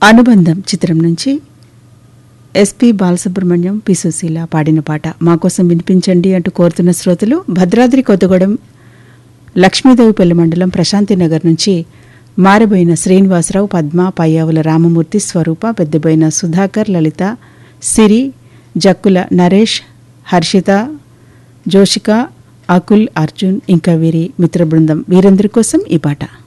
అనుబంధం చిత్రం నుంచి ఎస్పి బాలసుబ్రహ్మణ్యం పి సుశీల పాడిన పాట మా కోసం వినిపించండి అంటూ కోరుతున్న శ్రోతలు భద్రాద్రి కొత్తగూడెం లక్ష్మీదేవిపల్లి మండలం ప్రశాంతినగర్ నుంచి మారబోయిన శ్రీనివాసరావు, పద్మ, పయ్యావుల రామమూర్తి, స్వరూప, పెద్దబోయిన సుధాకర్, లలిత, సిరి, జక్కుల నరేష్, హర్షిత, జోషిక, అకుల్, అర్జున్ ఇంకా వీరి మిత్ర బృందం వీరందరి కోసం ఈ పాట.